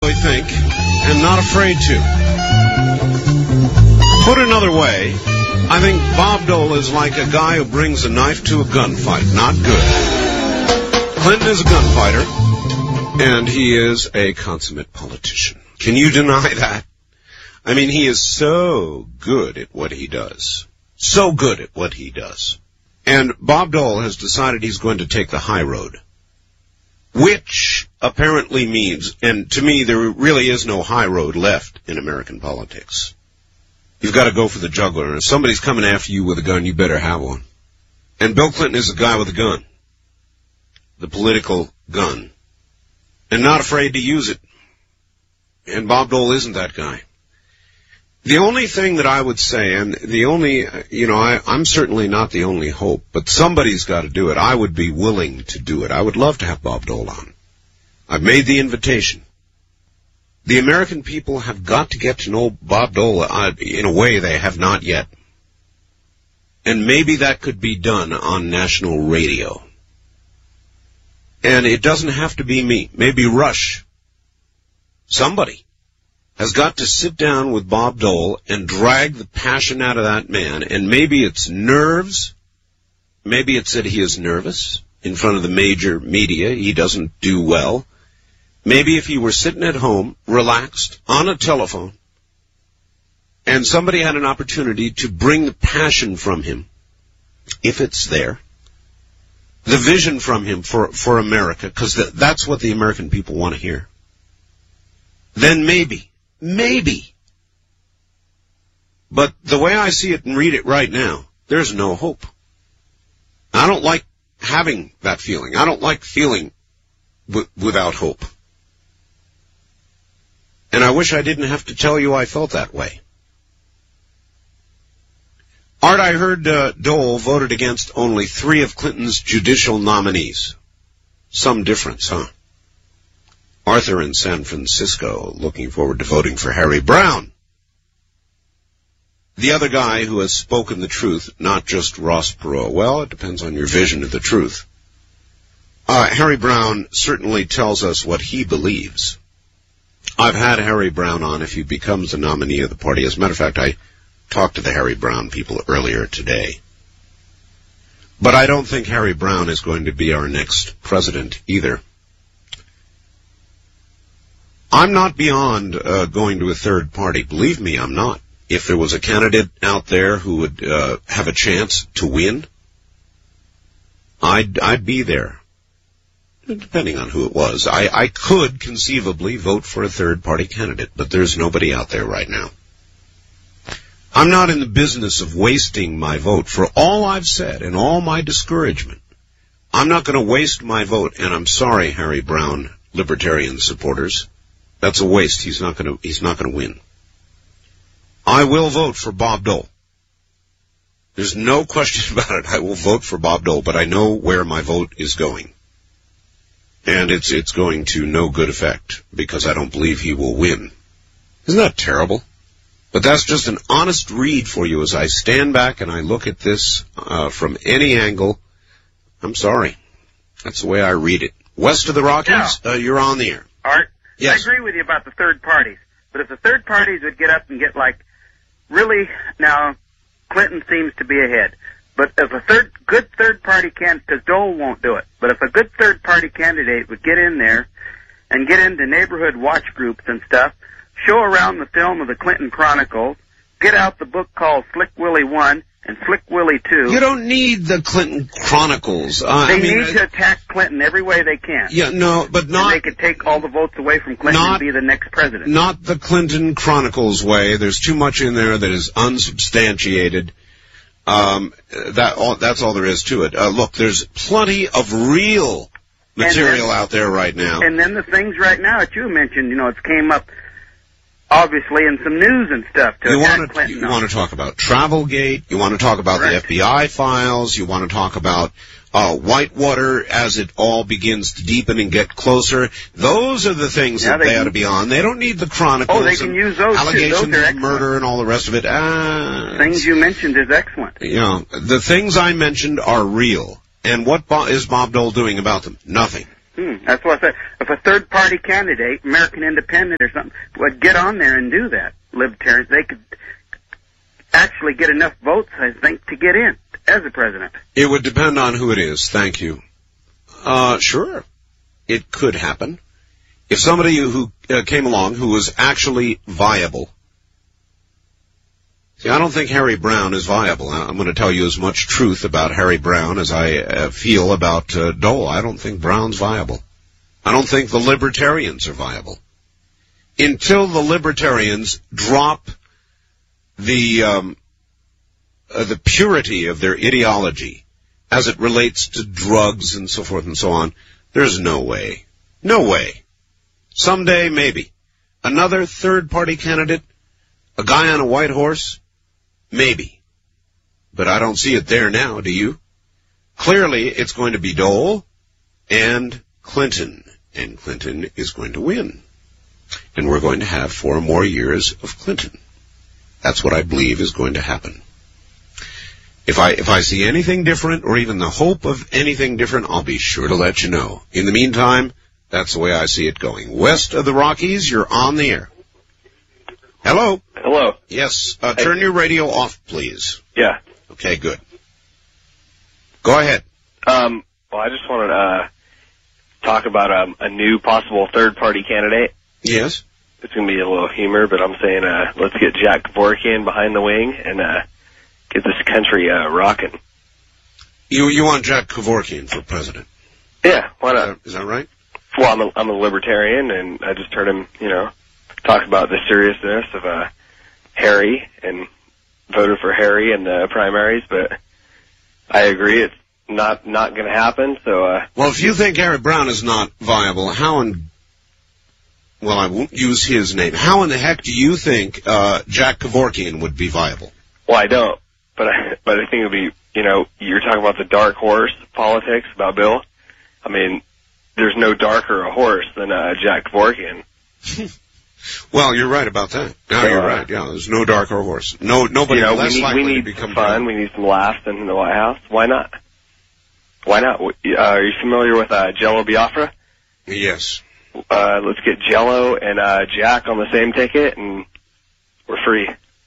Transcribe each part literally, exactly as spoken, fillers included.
really think, and not afraid to. Put another way, I think Bob Dole is like a guy who brings a knife to a gunfight. Not good. Clinton is a gunfighter, and he is a consummate politician. Can you deny that? I mean, he is so good at what he does. So good at what he does. And Bob Dole has decided he's going to take the high road. Which apparently means, and to me, there really is no high road left in American politics. You've got to go for the jugular. And if somebody's coming after you with a gun, you better have one. And Bill Clinton is a guy with a gun. The political gun. And not afraid to use it. And Bob Dole isn't that guy. The only thing that I would say, and the only, you know, I, I'm certainly not the only hope, but somebody's got to do it. I would be willing to do it. I would love to have Bob Dole on. I've made the invitation. The American people have got to get to know Bob Dole uh, in a way they have not yet. And maybe that could be done on national radio. And it doesn't have to be me. Maybe Rush. Somebody has got to sit down with Bob Dole and drag the passion out of that man. And maybe it's nerves. Maybe it's that he is nervous in front of the major media. He doesn't do well. Maybe if he were sitting at home, relaxed, on a telephone, and somebody had an opportunity to bring the passion from him, if it's there, the vision from him for, for America, because th- that's what the American people want to hear, then maybe. Maybe. But the way I see it and read it right now, there's no hope. I don't like having that feeling. I don't like feeling w- without hope. And I wish I didn't have to tell you I felt that way. Art, I heard uh, Dole voted against only three of Clinton's judicial nominees. Some difference, huh? Arthur in San Francisco, looking forward to voting for Harry Brown. The other guy who has spoken the truth, not just Ross Perot. Well, it depends on your vision of the truth. Uh, Harry Brown certainly tells us what he believes. I've had Harry Brown on if he becomes the nominee of the party. As a matter of fact, I talked to the Harry Brown people earlier today. But I don't think Harry Brown is going to be our next president either. I'm not beyond uh, going to a third party. Believe me, I'm not. If there was a candidate out there who would uh, have a chance to win, I'd, I'd be there. Depending on who it was. I, I could conceivably vote for a third party candidate, but there's nobody out there right now. I'm not in the business of wasting my vote. For all I've said and all my discouragement, I'm not going to waste my vote, and I'm sorry, Harry Brown, libertarian supporters. That's a waste. He's not going to, he's not going to win. I will vote for Bob Dole. There's no question about it. I will vote for Bob Dole, but I know where my vote is going. And it's, it's going to no good effect because I don't believe he will win. Isn't that terrible? But that's just an honest read for you as I stand back and I look at this, uh, from any angle. I'm sorry. That's the way I read it. West of the Rockies, yeah. uh, you're on the air. Art? Yes. I agree with you about the third parties, but if the third parties would get up and get like, really, now, Clinton seems to be ahead, but if a third, good third party candidate, because Dole won't do it, but if a good third party candidate would get in there and get into neighborhood watch groups and stuff, show around the film of the Clinton Chronicles, get out the book called Slick Willie one and Slick Willie two. You don't need the Clinton Chronicles. Uh, they I mean, need to attack Clinton every way they can. Yeah, no, but not... And they could take all the votes away from Clinton not, and be the next president. Not the Clinton Chronicles way. There's too much in there that is unsubstantiated. Um, that all, that's all there is to it. Uh, look, there's plenty of real material then, out there right now. And then the things right now that you mentioned, you know, it came up... obviously in some news and stuff to you attack want to, Clinton. You want to talk about Travelgate. You want to talk about Correct. the F B I files. You want to talk about uh, Whitewater as it all begins to deepen and get closer. Those are the things yeah, that they, they ought to be on. They don't need the Chronicles. Oh, they can use those allegations too. Those are of murder and all the rest of it. Uh, things you mentioned is excellent. You know, the things I mentioned are real. And what Bo- is Bob Dole doing about them? Nothing. Hmm, that's what I said. If a third-party candidate, American Independent or something, would get on there and do that, Libertarians, they could actually get enough votes, I think, to get in as a president. It would depend on who it is. Thank you. Uh, sure. It could happen. If somebody who uh, came along who was actually viable. See, I don't think Harry Brown is viable. I'm going to tell you as much truth about Harry Brown as I uh, feel about uh, Dole. I don't think Brown's viable. I don't think the Libertarians are viable. Until the Libertarians drop the um, uh, the purity of their ideology as it relates to drugs and so forth and so on, there's no way. No way. Someday, maybe. Another third-party candidate? A guy on a white horse? Maybe. But I don't see it there now, do you? Clearly, it's going to be Dole and Clinton. And Clinton is going to win. And we're going to have four more years of Clinton. That's what I believe is going to happen. If I, if I see anything different, or even the hope of anything different, I'll be sure to let you know. In the meantime, that's the way I see it going. West of the Rockies, you're on the air. Hello? Hello. Yes, uh, turn your radio off, please. Yeah. Okay, good. Go ahead. Um, well, I just wanted to uh, talk about um, a new possible third-party candidate. Yes? It's going to be a little humor, but I'm saying uh, let's get Jack Kevorkian behind the wing and uh, get this country uh, rocking. You you want Jack Kevorkian for president? Yeah, why not? Is that, is that right? Well, I'm a, I'm a libertarian, and I just heard him, you know, talk about the seriousness of uh, Harry and voted for Harry in the primaries, but I agree it's not not going to happen. So, uh, well, if you think Harry Brown is not viable, how in well, I won't use his name. How in the heck do you think uh, Jack Kevorkian would be viable? Well, I don't, but I but I think it'd be, you know, you're talking about the dark horse politics about Bill. I mean, there's no darker a horse than uh, Jack Kevorkian. Well, you're right about that. No, so, you're uh, right. Yeah, there's no darker horse. No, nobody you know, less we need, likely we need to become fun. We need some laughs in the White House. Why not? Why not? Uh, are you familiar with uh, Jello Biafra? Yes. Uh, let's get Jello and uh, Jack on the same ticket, and we're free.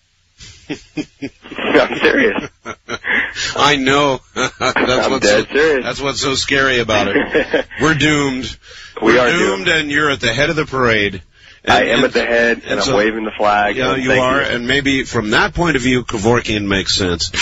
I'm serious. I know. that's I'm what's dead so, serious. That's what's so scary about it. We're doomed. We We're are doomed, doomed, and you're at the head of the parade. And, I am and, at the head, and, and I'm so, waving the flag. Yeah, you thank are, you. and maybe from that point of view, Kevorkian makes sense.